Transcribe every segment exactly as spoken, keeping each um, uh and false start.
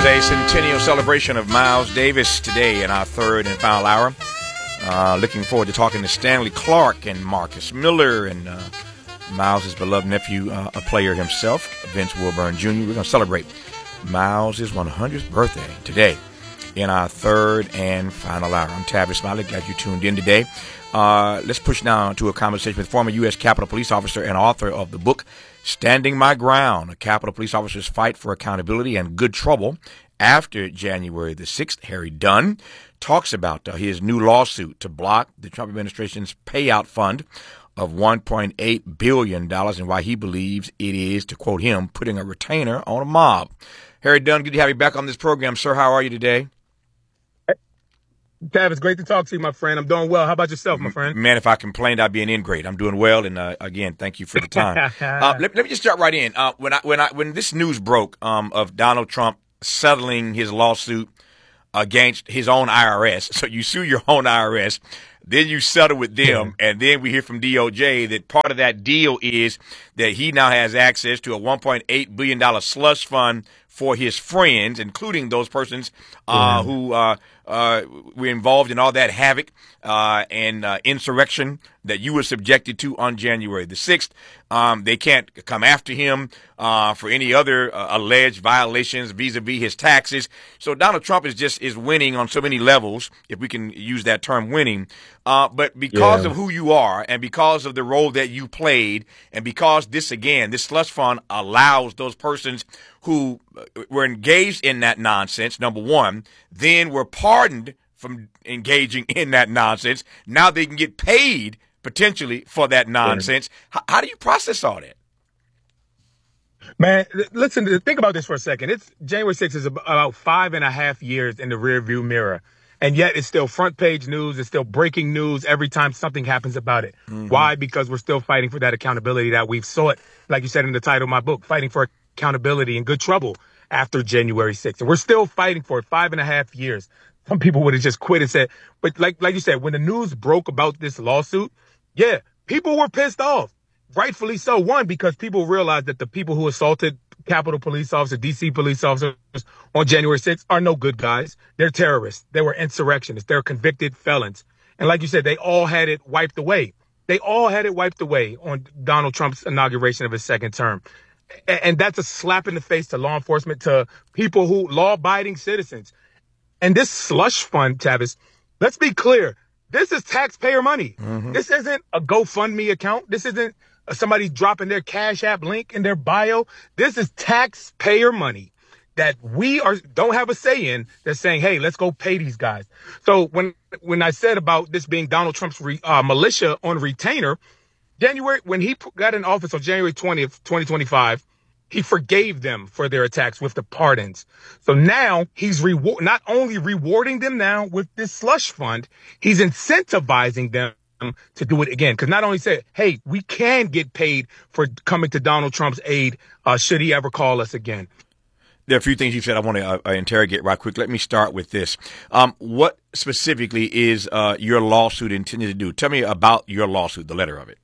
a centennial celebration of Miles Davis today in our third and final hour. Uh, looking forward to talking to Stanley Clarke and Marcus Miller and uh, Miles' beloved nephew, uh, a player himself, Vince Wilburn Junior We're going to celebrate Miles' one hundredth birthday today in our third and final hour. I'm Tavis Smiley. Glad you tuned in today. Uh, let's push now to a conversation with former U S Capitol Police officer and author of the book, Standing My Ground, a Capitol Police officer's fight for accountability and good trouble after January the sixth. Harry Dunn talks about uh, his new lawsuit to block the Trump administration's payout fund of one point eight billion dollars and why he believes it is, to quote him, putting a retainer on a mob. Harry Dunn, good to have you back on this program, sir. How are you today? Tav, it's great to talk to you, my friend. I'm doing well. How about yourself, my friend? Man, if I complained, I'd be an ingrate. I'm doing well, and uh, again, thank you for the time. uh, let, let me just start right in. Uh, when I when I when this news broke um, of Donald Trump settling his lawsuit against his own I R S, so you sue your own I R S, then you settle with them, and then we hear from D O J that part of that deal is that he now has access to a one point eight billion dollars slush fund for his friends, including those persons uh, yeah. who uh, uh, were involved in all that havoc uh, and uh, insurrection that you were subjected to on January the sixth. Um, they can't come after him uh, for any other uh, alleged violations vis-a-vis his taxes. So Donald Trump is just is winning on so many levels, if we can use that term, winning. Uh, but because yeah. of who you are and because of the role that you played and because this, again, this slush fund allows those persons who were engaged in that nonsense, number one, then were pardoned from engaging in that nonsense. Now they can get paid potentially for that nonsense. How, how do you process all that? Man, listen, think about this for a second. It's January sixth is about five and a half years in the rearview mirror. And yet it's still front page news. It's still breaking news every time something happens about it. Mm-hmm. Why? Because we're still fighting for that accountability that we've sought, like you said in the title of my book, fighting for accountability and good trouble after January sixth. And we're still fighting for it five and a half years. Some people would have just quit and said, but like, like you said, when the news broke about this lawsuit, yeah, people were pissed off. Rightfully so. One, because people realized that the people who assaulted Capitol police officers, D C police officers on January sixth are no good guys. They're terrorists. They were insurrectionists. They're convicted felons. And like you said, they all had it wiped away. They all had it wiped away on Donald Trump's inauguration of his second term. And that's a slap in the face to law enforcement, to people who, law-abiding citizens. And this slush fund, Tavis, let's be clear. This is taxpayer money. Mm-hmm. This isn't a GoFundMe account. This isn't somebody dropping their Cash App link in their bio. This is taxpayer money that we are don't have a say in. That's saying, hey, let's go pay these guys. So when when I said about this being Donald Trump's re, uh, militia on retainer, January when he got in office on January twentieth, twenty twenty-five, he forgave them for their attacks with the pardons. So now he's reward not only rewarding them now with this slush fund, he's incentivizing them to do it again. Because not only say, hey, we can get paid for coming to Donald Trump's aid uh, should he ever call us again. There are a few things you said I want to uh, interrogate right quick. Let me start with this. Um, what specifically is uh, your lawsuit intended to do? Tell me about your lawsuit, the letter of it.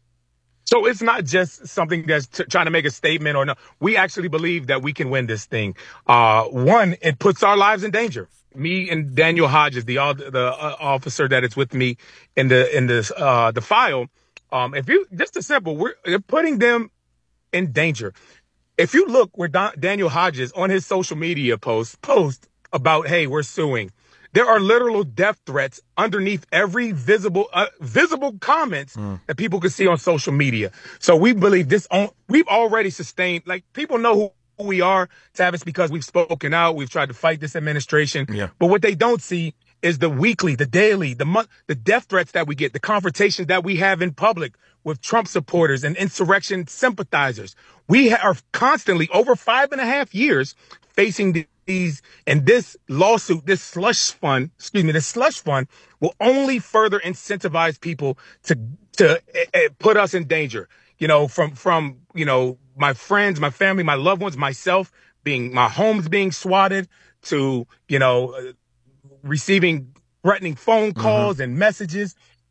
So it's not just something that's t- trying to make a statement or no. We actually believe that we can win this thing. Uh, one, it puts our lives in danger. Me and Daniel Hodges, the the uh, officer that is with me in the in this uh, the file. Um, if you just a simple, we're putting them in danger. If you look where Don, Daniel Hodges on his social media post post about, hey, we're suing. There are literal death threats underneath every visible uh, visible comments mm. that people can see on social media. So we believe this. On, we've already sustained, like, people know who, who we are, Tavis, because we've spoken out. We've tried to fight this administration. Yeah. But what they don't see is the weekly, the daily, the month, the death threats that we get, the confrontations that we have in public with Trump supporters and insurrection sympathizers. We ha- are constantly, over five and a half years, facing the These and this lawsuit, this slush fund, excuse me, this slush fund will only further incentivize people to to uh, put us in danger. You know, from from you know my friends, my family, my loved ones, myself being my homes being swatted, to you know uh, receiving threatening phone calls mm-hmm. and messages.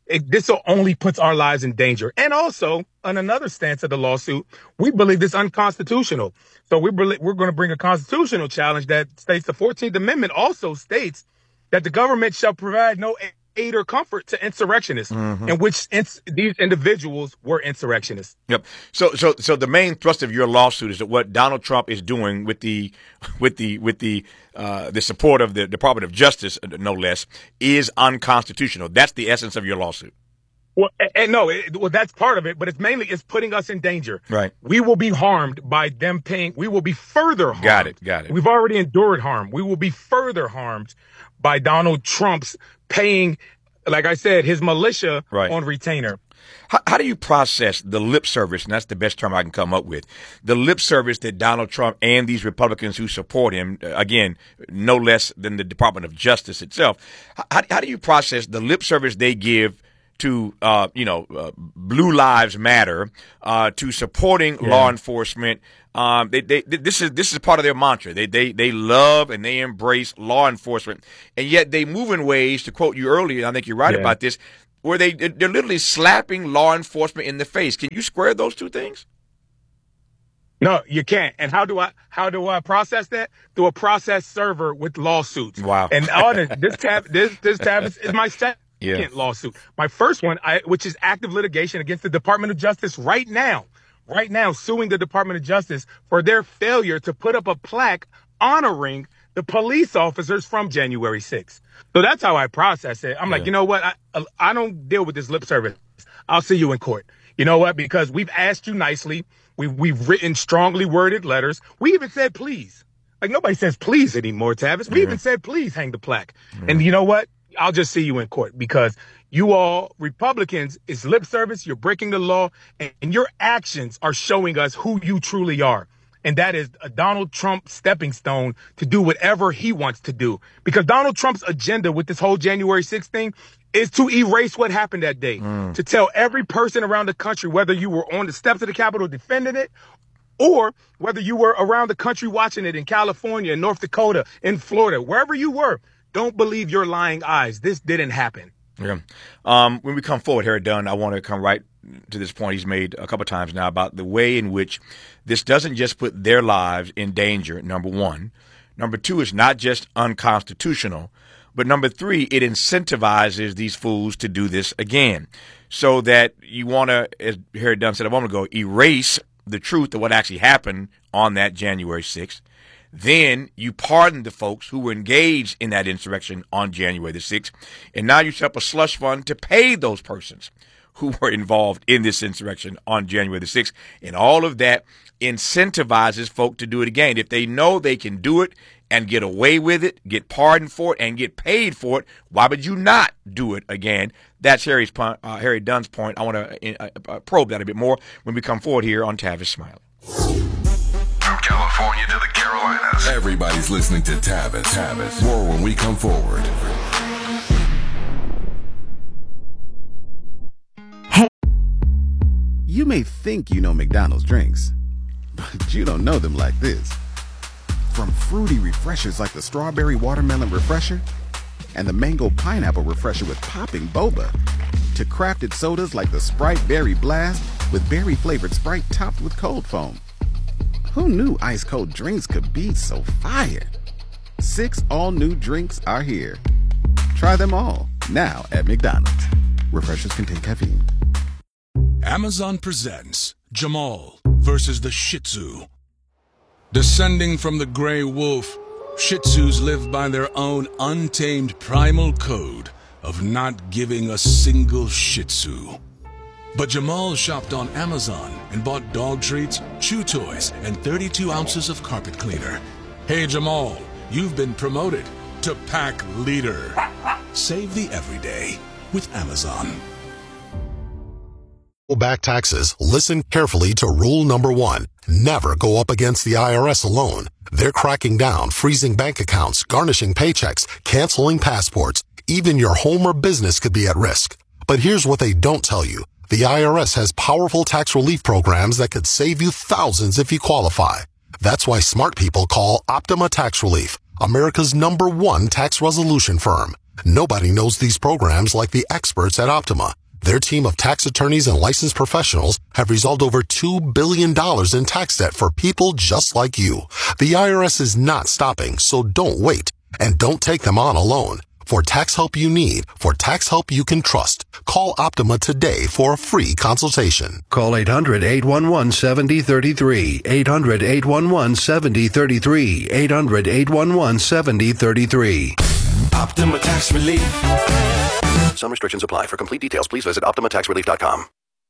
it, this only puts our lives in danger. And also, on another stance of the lawsuit, we believe this unconstitutional. So we believe, we're going to bring a constitutional challenge that states the fourteenth Amendment also states that the government shall provide no aid or comfort to insurrectionists, mm-hmm. in which ins- these individuals were insurrectionists. Yep. So, so, so the main thrust of your lawsuit is that what Donald Trump is doing with the, with the, with the, uh, the support of the Department of Justice, no less, is unconstitutional. That's the essence of your lawsuit. Well, and, and no, it, well, that's part of it, but it's mainly it's putting us in danger. Right. We will be harmed by them paying. We will be further harmed. Got it. Got it. We've already endured harm. We will be further harmed by Donald Trump's paying, like I said, his militia right. on retainer. How, how do you process the lip service, and that's the best term I can come up with, the lip service that Donald Trump and these Republicans who support him, again, no less than the Department of Justice itself, how, how do you process the lip service they give to, uh, you know, uh, Blue Lives Matter, uh, to supporting yeah. law enforcement? Um, they, they, this is, this is part of their mantra. They, they, they love and they embrace law enforcement. And yet they move in ways, to quote you earlier, I think you're right yeah. about this, where they, they're literally slapping law enforcement in the face. Can you square those two things? No, you can't. And how do I, how do I process that? Through a process server with lawsuits. Wow. And all this, this tab, this, this tab is, is my second yeah. lawsuit. My first one, I, which is active litigation against the Department of Justice right now. Right now, suing the Department of Justice for their failure to put up a plaque honoring the police officers from January sixth. So that's how I process it. I'm yeah. like, you know what? I, I don't deal with this lip service. I'll see you in court. You know what? Because we've asked you nicely. We, we've written strongly worded letters. We even said, please. Like, nobody says please anymore, Tavis. We mm-hmm. even said, please hang the plaque. Mm-hmm. And you know what? I'll just see you in court, because you all Republicans is lip service. You're breaking the law, and, and your actions are showing us who you truly are. And that is a Donald Trump stepping stone to do whatever he wants to do, because Donald Trump's agenda with this whole January sixth thing is to erase what happened that day, mm. to tell every person around the country, whether you were on the steps of the Capitol defending it, or whether you were around the country watching it in California, in North Dakota, in Florida, wherever you were, don't believe your lying eyes. This didn't happen. Yeah. Um, when we come forward, Harry Dunn, I want to come right to this point he's made a couple of times now about the way in which this doesn't just put their lives in danger, number one. Number two, it's not just unconstitutional. But number three, it incentivizes these fools to do this again. So that you want to, as Harry Dunn said a moment ago, erase the truth of what actually happened on that January sixth. Then you pardon the folks who were engaged in that insurrection on January the sixth. And now you set up a slush fund to pay those persons who were involved in this insurrection on January the sixth. And all of that incentivizes folk to do it again. If they know they can do it and get away with it, get pardoned for it, and get paid for it, why would you not do it again? That's Harry's point, uh, Harry Dunn's point. I want to uh, uh, probe that a bit more when we come forward here on Tavis Smiley. From California to the Carolinas, everybody's listening to Tavis. Tavis. More when we come forward. Hey. You may think you know McDonald's drinks, but you don't know them like this. From fruity refreshers like the Strawberry Watermelon Refresher and the Mango Pineapple Refresher with popping boba, to crafted sodas like the Sprite Berry Blast with berry-flavored Sprite topped with cold foam. Who knew ice-cold drinks could be so fire? Six all-new drinks are here. Try them all, now at McDonald's. Refreshers contain caffeine. Amazon presents Jamal versus the Shih Tzu. Descending from the gray wolf, Shih Tzus live by their own untamed primal code of not giving a single Shih Tzu. But Jamal shopped on Amazon and bought dog treats, chew toys, and thirty-two ounces of carpet cleaner. Hey Jamal, you've been promoted to pack leader. Save the everyday with Amazon. Back taxes, listen carefully to rule number one. Never go up against the I R S alone. They're cracking down, freezing bank accounts, garnishing paychecks, canceling passports. Even your home or business could be at risk. But here's what they don't tell you. The I R S has powerful tax relief programs that could save you thousands if you qualify. That's why smart people call Optima Tax Relief, America's number one tax resolution firm. Nobody knows these programs like the experts at Optima. Their team of tax attorneys and licensed professionals have resolved over two billion dollars in tax debt for people just like you. The I R S is not stopping, so don't wait. And don't take them on alone. For tax help you need, for tax help you can trust, call Optima today for a free consultation. Call eight hundred, eight one one, seven zero three three, eight hundred, eight one one, seven zero three three, eight hundred, eight one one, seven zero three three. Optima Tax Relief. Some restrictions apply. For complete details, please visit Optima Tax Relief dot com.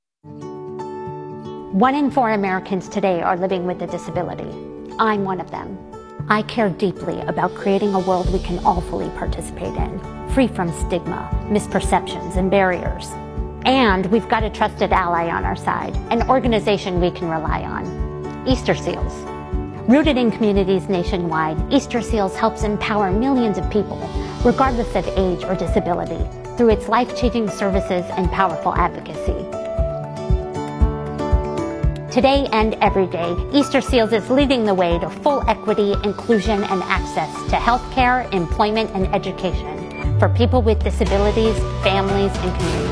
One in four Americans today are living with a disability. I'm one of them. I care deeply about creating a world we can all fully participate in, free from stigma, misperceptions, and barriers. And we've got a trusted ally on our side, an organization we can rely on, Easter Seals. Rooted in communities nationwide, Easter Seals helps empower millions of people, regardless of age or disability, through its life-changing services and powerful advocacy. Today and every day, Easter Seals is leading the way to full equity, inclusion, and access to healthcare, employment, and education for people with disabilities, families, and communities.